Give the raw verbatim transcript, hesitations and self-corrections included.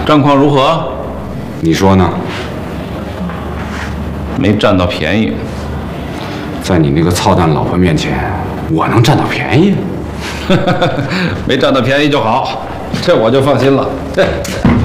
战况如何？ 你说呢？ 没占到便宜。 在你那个操蛋老婆面前，我能占到便宜？ 没占到便宜就好，这我就放心了。